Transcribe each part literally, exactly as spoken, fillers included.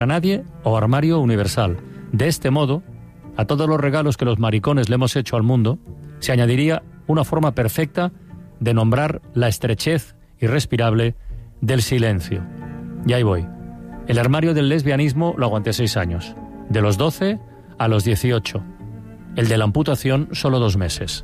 a nadie o armario universal. De este modo, a todos los regalos que los maricones le hemos hecho al mundo, se añadiría una forma perfecta de nombrar la estrechez irrespirable del silencio. Y ahí voy. El armario del lesbianismo lo aguanté seis años. De los doce a los dieciocho. El de la amputación, solo dos meses.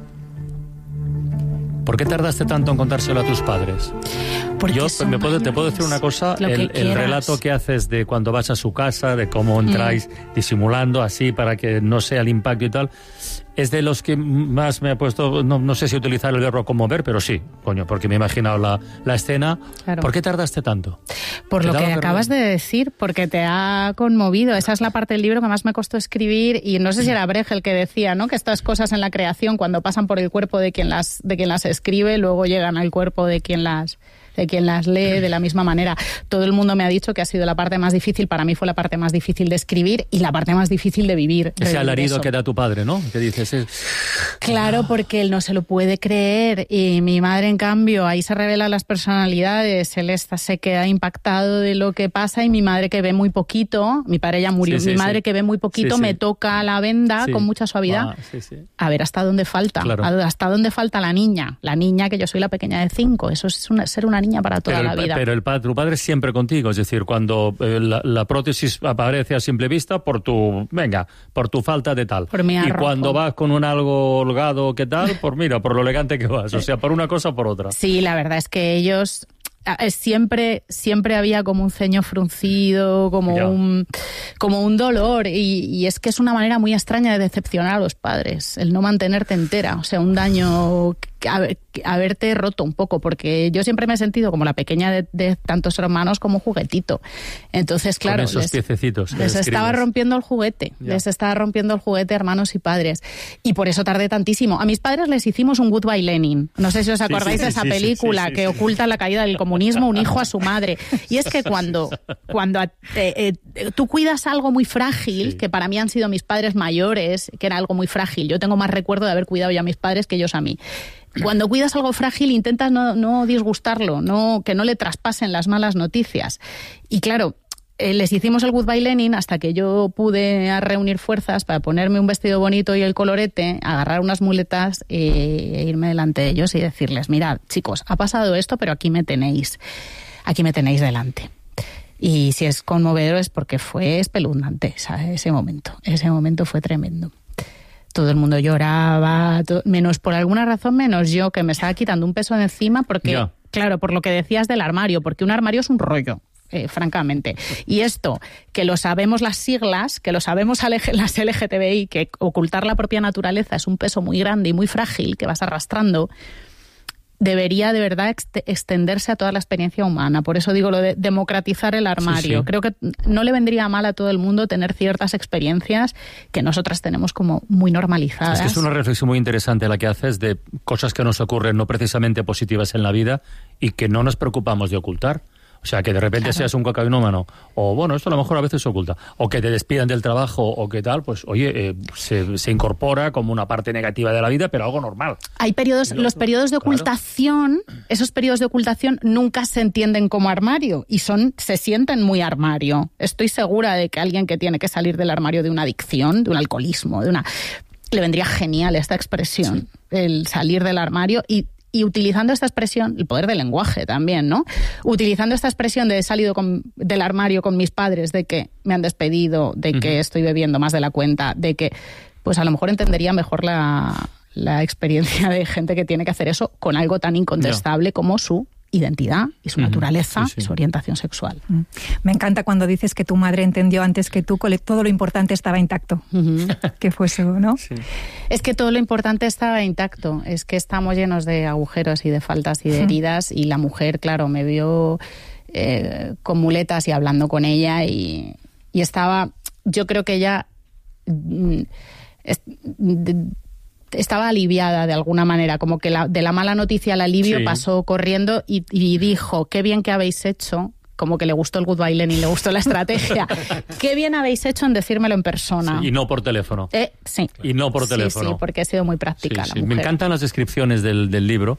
¿Por qué tardaste tanto en contárselo a tus padres? Porque Yo me puedo, te puedo decir una cosa, el, el relato que haces de cuando vas a su casa, de cómo entráis mm. disimulando así para que no sea el impacto y tal, es de los que más me ha puesto, no, no sé si utilizar el verbo conmover, pero sí, coño, porque me he imaginado la, la escena. Claro. ¿Por qué tardaste tanto? Por lo que acabas de decir, porque te ha conmovido. Esa es la parte del libro que más me costó escribir, y no sé si era Brecht el que decía, ¿no?, que estas cosas en la creación, cuando pasan por el cuerpo de quien las, de quien las escribe, luego llegan al cuerpo de quien las... de quien las lee de la misma manera. Todo el mundo me ha dicho que ha sido la parte más difícil, para mí fue la parte más difícil de escribir y la parte más difícil de vivir. De Ese alarido eso. que da tu padre, ¿no? Que dices... Es... Claro, porque él no se lo puede creer, y mi madre, en cambio, ahí se revelan las personalidades, él está, se queda impactado de lo que pasa, y mi madre, que ve muy poquito, mi padre ya murió, sí, sí, mi madre sí. que ve muy poquito, sí, sí. me toca la venda sí. con mucha suavidad. Ah, sí, sí. A ver hasta dónde falta, claro. hasta dónde falta la niña, la niña que yo soy la pequeña de cinco, eso es una, ser una niña para toda pero la el, vida. Pero el padre, tu padre es siempre contigo, es decir, cuando eh, la, la prótesis aparece a simple vista por tu, venga, por tu falta de tal. Por mi y arrojo. Cuando vas con un algo holgado, ¿qué tal? Por mira, por lo elegante que vas, o sea, por una cosa o por otra. Sí, la verdad es que ellos... Siempre, siempre había como un ceño fruncido, como yeah. un, como un dolor, y, y es que es una manera muy extraña de decepcionar a los padres, el no mantenerte entera, o sea, un daño, haberte roto un poco, porque yo siempre me he sentido como la pequeña de, de tantos hermanos, como juguetito. Entonces, claro, con esos les, piececitos les estaba rompiendo el juguete, yeah. les estaba rompiendo el juguete hermanos y padres, y por eso tardé tantísimo. A mis padres les hicimos un Goodbye Lenin, no sé si os acordáis sí, sí, de esa sí, película sí, sí, sí, que sí. oculta la caída del comunismo, un hijo a su madre. Y es que cuando, cuando eh, eh, tú cuidas algo muy frágil, sí. que para mí han sido mis padres mayores, que era algo muy frágil, yo tengo más recuerdo de haber cuidado ya a mis padres que ellos a mí. Cuando cuidas algo frágil, intentas no, no disgustarlo, no, que no le traspasen las malas noticias. Y claro, eh, les hicimos el Goodbye Lenin hasta que yo pude reunir fuerzas para ponerme un vestido bonito y el colorete, agarrar unas muletas e irme delante de ellos y decirles, mirad, chicos, ha pasado esto, pero aquí me tenéis, aquí me tenéis delante. Y si es conmovedor es porque fue espeluznante, ¿sabes? Ese momento, ese momento fue tremendo. Todo el mundo lloraba, todo, menos por alguna razón, menos yo, que me estaba quitando un peso de encima, porque, yeah. claro, por lo que decías del armario, porque un armario es un rollo. Eh, francamente. Y esto, que lo sabemos las siglas, que lo sabemos las L G T B I, que ocultar la propia naturaleza es un peso muy grande y muy frágil que vas arrastrando, debería de verdad ex- extenderse a toda la experiencia humana. Por eso digo lo de democratizar el armario. Sí, sí. Creo que no le vendría mal a todo el mundo tener ciertas experiencias que nosotras tenemos como muy normalizadas. Es que es una reflexión muy interesante la que haces de cosas que nos ocurren no precisamente positivas en la vida y que no nos preocupamos de ocultar. O sea, que de repente claro. seas un cocainómano, o bueno, esto a lo mejor a veces se oculta, o que te despidan del trabajo, o que tal, pues oye, eh, se, se incorpora como una parte negativa de la vida, pero algo normal. Hay periodos, los periodos de ocultación, claro. esos periodos de ocultación nunca se entienden como armario, y son, se sienten muy armario. Estoy segura de que alguien que tiene que salir del armario de una adicción, de un alcoholismo, de una... le vendría genial esta expresión, sí. el salir del armario, y Y utilizando esta expresión, el poder del lenguaje también, ¿no? Utilizando esta expresión de he salido con, del armario con mis padres, de que me han despedido, de que uh-huh. estoy bebiendo más de la cuenta, de que, pues a lo mejor entendería mejor la, la experiencia de gente que tiene que hacer eso con algo tan incontestable no. como su identidad y su uh-huh. naturaleza, sí, sí. su orientación sexual. Uh-huh. Me encanta cuando dices que tu madre entendió antes que tú que todo lo importante estaba intacto. Uh-huh. Que fue eso, ¿no? Sí. Es que todo lo importante estaba intacto. Es que estamos llenos de agujeros y de faltas y de uh-huh. heridas, y la mujer, claro, me vio eh, con muletas y hablando con ella, y, y estaba... Yo creo que ella... Mm, es, de, estaba aliviada de alguna manera, como que la, de la mala noticia al alivio sí. pasó corriendo y, y dijo, qué bien que habéis hecho, como que le gustó el Goodbye Lenin, le gustó la estrategia, qué bien habéis hecho en decírmelo en persona. Sí, y no por teléfono. Eh, sí. Y no por teléfono. Sí, sí, porque he sido muy práctica sí, la sí. mujer. Me encantan las descripciones del, del libro,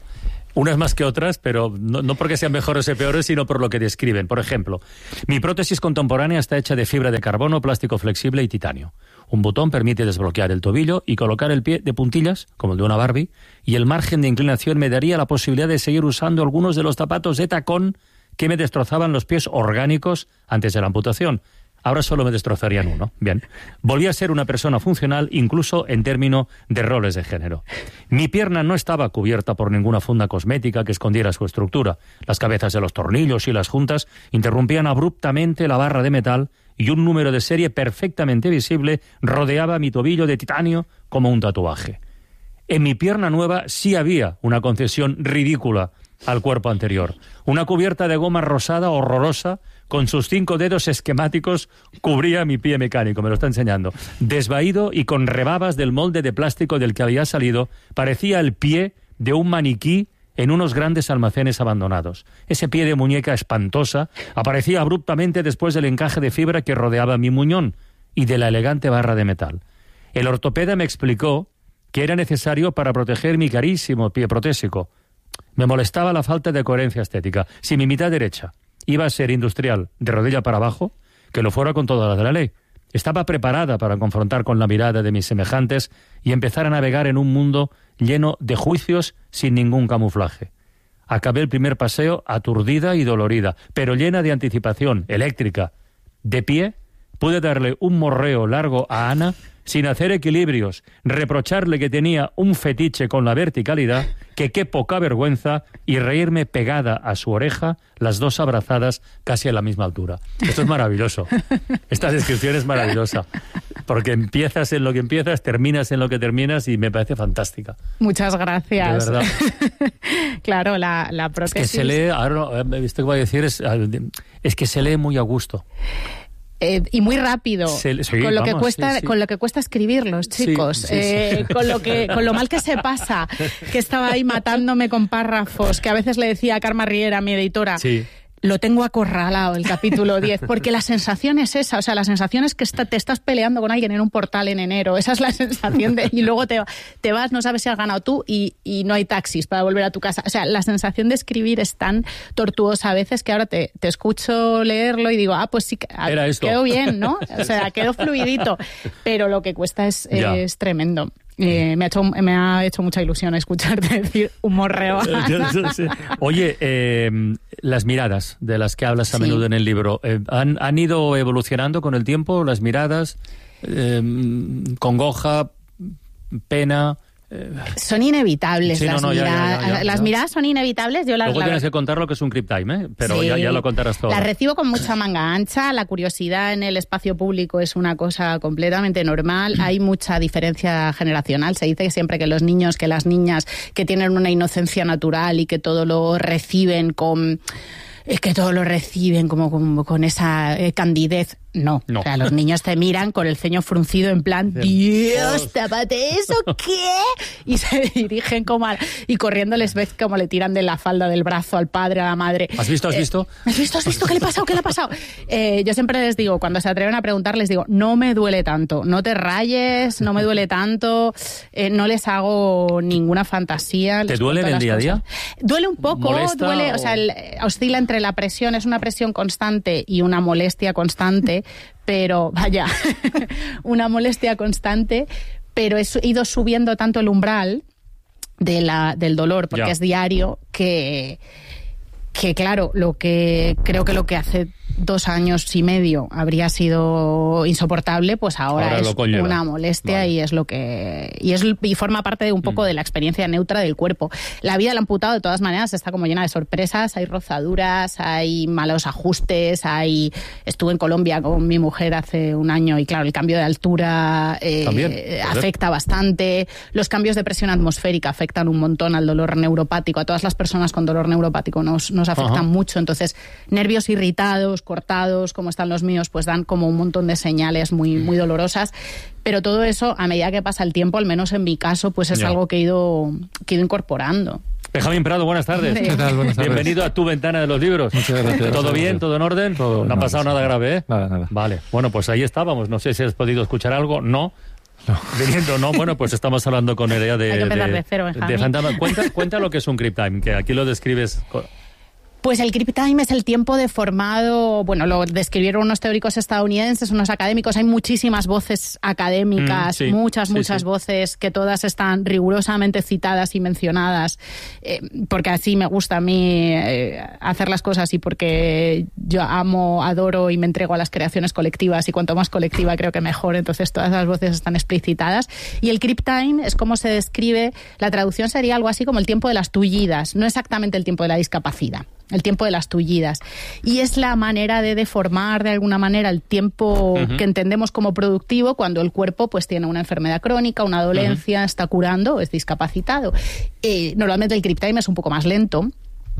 Unas más que otras, pero no, no porque sean mejores o peores, sino por lo que describen. Por ejemplo, mi prótesis contemporánea está hecha de fibra de carbono, plástico flexible y titanio. Un botón permite desbloquear el tobillo y colocar el pie de puntillas, como el de una Barbie, y el margen de inclinación me daría la posibilidad de seguir usando algunos de los zapatos de tacón que me destrozaban los pies orgánicos antes de la amputación. Ahora solo me destrozarían uno. Bien. Volví a ser una persona funcional, incluso en términos de roles de género. Mi pierna no estaba cubierta por ninguna funda cosmética que escondiera su estructura. Las cabezas de los tornillos y las juntas interrumpían abruptamente la barra de metal y un número de serie perfectamente visible rodeaba mi tobillo de titanio como un tatuaje. En mi pierna nueva sí había una concesión ridícula al cuerpo anterior. Una cubierta de goma rosada horrorosa con sus cinco dedos esquemáticos cubría mi pie mecánico, me lo está enseñando. Desvaído y con rebabas del molde de plástico del que había salido, parecía el pie de un maniquí en unos grandes almacenes abandonados. Ese pie de muñeca espantosa aparecía abruptamente después del encaje de fibra que rodeaba mi muñón y de la elegante barra de metal. El ortopeda me explicó que era necesario para proteger mi carísimo pie protésico. Me molestaba la falta de coherencia estética. Si mi mitad derecha iba a ser industrial de rodilla para abajo, que lo fuera con todas las de la ley. Estaba preparada para confrontar con la mirada de mis semejantes y empezar a navegar en un mundo lleno de juicios sin ningún camuflaje. Acabé el primer paseo aturdida y dolorida, pero llena de anticipación, eléctrica. De pie, pude darle un morreo largo a Ana sin hacer equilibrios, reprocharle que tenía un fetiche con la verticalidad, que qué poca vergüenza, y reírme pegada a su oreja, las dos abrazadas casi a la misma altura. Esto es maravilloso. Esta descripción es maravillosa, porque empiezas en lo que empiezas, terminas en lo que terminas, y me parece fantástica. Muchas gracias. De verdad. Claro, la, la prótesis... Es que se lee, ahora no, esto que voy a decir es, es que se lee muy a gusto. Eh, y muy rápido, Se, sí, con lo vamos, que cuesta, sí, sí. con lo que cuesta escribirlos, chicos, sí, sí, eh, sí. con lo que, con lo mal que se pasa, que estaba ahí matándome con párrafos, que a veces le decía a Carmen Riera, mi editora, Sí. lo tengo acorralado el capítulo diez, porque la sensación es esa, o sea, la sensación es que está, te estás peleando con alguien en un portal en enero, esa es la sensación de, y luego te, te vas, no sabes si has ganado tú y, y no hay taxis para volver a tu casa. O sea, la sensación de escribir es tan tortuosa a veces que ahora te, te escucho leerlo y digo, ah, pues sí, Era esto. quedó bien, ¿no? O sea, quedó fluidito, pero lo que cuesta es, es tremendo. Eh, me, ha hecho, me ha hecho mucha ilusión escucharte decir un morreo. Sí. Oye, eh, las miradas de las que hablas a Sí. menudo en el libro, eh, ¿han, ¿han ido evolucionando con el tiempo las miradas? Eh, congoja, pena... Eh, Son inevitables Sí, no, las no, ya, miradas. ya, ya, ya, las ya. miradas son inevitables. Yo las, luego la- tienes que contar lo que es un Crip Time, ¿eh? Pero Sí. ya, ya lo contarás todo. Las recibo con mucha manga ancha. La curiosidad en el espacio público es una cosa completamente normal. Hay mucha diferencia generacional. Se dice que siempre que los niños, que las niñas que tienen una inocencia natural y que todo lo reciben con... Es que todo lo reciben como, como con esa eh, candidez. No. No. O sea, los niños te miran con el ceño fruncido en plan, Dios, tápate eso, ¿qué? Y se dirigen como a, y corriendo les ves como le tiran de la falda del brazo al padre, a la madre. ¿Has visto? ¿Has Eh, visto? ¿Has visto? ¿Has visto? ¿Qué le ha pasado? ¿Qué le ha pasado? Eh, yo siempre les digo, cuando se atreven a preguntar, les digo, no me duele tanto, no te rayes, no me duele tanto, eh, no les hago ninguna fantasía. ¿Te les duele cuento en el las día a cosas. Duele un poco, ¿Molesta duele, o, o- sea, el- eh, oscila entre la presión, es una presión constante y una molestia constante, pero vaya, una molestia constante, pero he su- ido subiendo tanto el umbral de la, del dolor, porque Ya. es diario, que, que claro, lo que creo que lo que hace dos años y medio habría sido insoportable, pues ahora, Ahora es lo conlleva. una molestia. Vale. y es lo que y es y forma parte de un poco Mm. de la experiencia neutra del cuerpo. La vida del amputado de todas maneras está como llena de sorpresas, hay rozaduras, hay malos ajustes, hay estuve en Colombia con mi mujer hace un año y claro, el cambio de altura eh, También, eh, joder. afecta bastante, los cambios de presión atmosférica afectan un montón al dolor neuropático, a todas las personas con dolor neuropático nos, nos afectan Ajá. mucho, entonces nervios irritados, cortados, como están los míos, pues dan como un montón de señales muy, muy dolorosas, pero todo eso, a medida que pasa el tiempo, al menos en mi caso, pues es Ya. algo que he ido, que he ido incorporando. Benjamín Prado, buenas tardes. ¿Qué tal? Buenas tardes. Bienvenido a Tu Ventana de los Libros. Muchas gracias. ¿Todo bien? ¿Todo en orden? Todo no ha en pasado orden, nada sí. grave, ¿eh? Nada, nada. Vale. Bueno, pues ahí estábamos. No sé si has podido escuchar algo. No. No. Viniendo, no, bueno, pues estamos hablando con Nerea de, Hay que empezar de, de cero, de Fantasma. Cuenta, cuenta lo que es un Crypt Time, que aquí lo describes. Pues el Crypt Time es el tiempo deformado, bueno, lo describieron unos teóricos estadounidenses, unos académicos, hay muchísimas voces académicas, mm, sí, muchas, sí, muchas sí. voces que todas están rigurosamente citadas y mencionadas, eh, porque así me gusta a mí eh, hacer las cosas y porque yo amo, adoro y me entrego a las creaciones colectivas y cuanto más colectiva creo que mejor, entonces todas las voces están explicitadas. Y el Crypt Time es como se describe, la traducción sería algo así como el tiempo de las tullidas, no exactamente el tiempo de la discapacidad. El tiempo de las tullidas. Y es la manera de deformar de alguna manera el tiempo uh-huh. que entendemos como productivo cuando el cuerpo pues tiene una enfermedad crónica, una dolencia, uh-huh. está curando, es discapacitado. Eh, normalmente el Crypt Time es un poco más lento.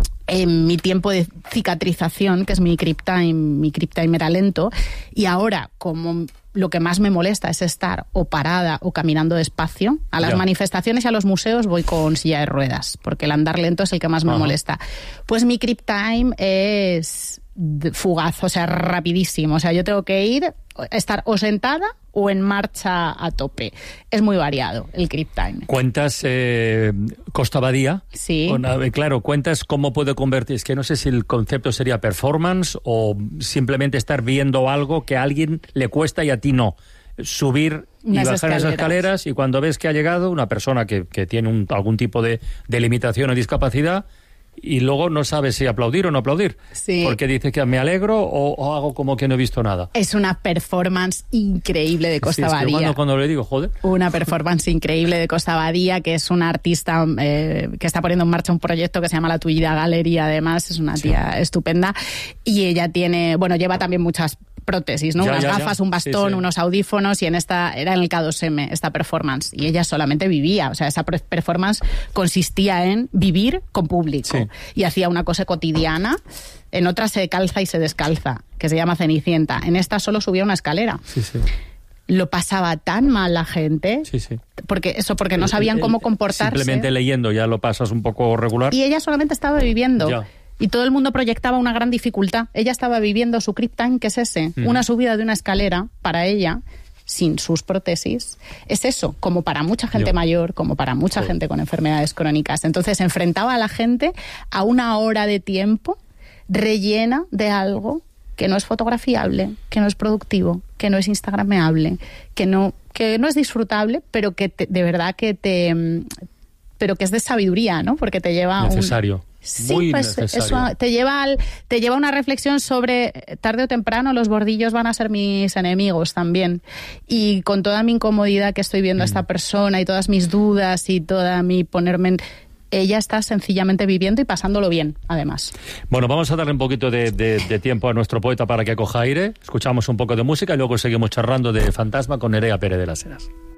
En mi tiempo de cicatrización, que es mi Crypt Time, mi Crypt Time era lento, y ahora, como lo que más me molesta es estar o parada o caminando despacio, a las yeah. manifestaciones y a los museos voy con silla de ruedas, porque el andar lento es el que más me uh-huh. molesta. Pues mi Crypt Time es fugaz, o sea, rapidísimo. O sea, yo tengo que ir, estar o sentada o en marcha a tope. Es muy variado el Crypt Time. ¿Cuentas eh, Costa Badía? Sí. Con, claro, cuentas cómo puede convertir... Es que no sé si el concepto sería performance o simplemente estar viendo algo que a alguien le cuesta y a ti no. Subir y unas bajar escaleras. esas escaleras y cuando ves que ha llegado una persona que, que tiene un, algún tipo de, de limitación o discapacidad... Y luego no sabes si aplaudir o no aplaudir. Sí. Porque dice que me alegro o, o hago como que no he visto nada. Es una performance increíble de Costa sí, es Badía. Cuando, cuando le digo, joder. Una performance increíble de Costa Badía, que es una artista eh, que está poniendo en marcha un proyecto que se llama La Tullida Gallery, además. Es una tía sí. estupenda. Y ella tiene, bueno, lleva también muchas prótesis, ¿no? Ya, unas ya, gafas, ya. un bastón, sí, sí. unos audífonos, y en esta era en el K dos M esta performance, y ella solamente vivía, o sea, esa performance consistía en vivir con público, sí. y hacía una cosa cotidiana. En otra se calza y se descalza, que se llama Cenicienta. En esta solo subía una escalera. Sí, sí. Lo pasaba tan mal la gente, sí, sí. porque eso, porque no sabían cómo comportarse. Simplemente leyendo ya lo pasas un poco regular. Y ella solamente estaba viviendo. Ya. Y todo el mundo proyectaba una gran dificultad. Ella estaba viviendo su Crypt Time, que es ese, uh-huh. una subida de una escalera para ella, sin sus prótesis. Es eso, como para mucha gente Yo. mayor, como para mucha sí. gente con enfermedades crónicas. Entonces enfrentaba a la gente a una hora de tiempo rellena de algo que no es fotografiable, que no es productivo, que no es instagrameable, que no, que no es disfrutable, pero que te, de verdad que te... pero que es de sabiduría, ¿no? Porque te lleva necesario. Un... Sí, Muy pues necesario. Eso te lleva al, te lleva a una reflexión sobre tarde o temprano los bordillos van a ser mis enemigos también. Y con toda mi incomodidad que estoy viendo mm. a esta persona y todas mis dudas y toda mi ponerme en... ella está sencillamente viviendo y pasándolo bien, además. Bueno, vamos a darle un poquito de, de, de tiempo a nuestro poeta para que coja aire. Escuchamos un poco de música y luego seguimos charlando de Fantasma con Nerea Pérez de las Heras.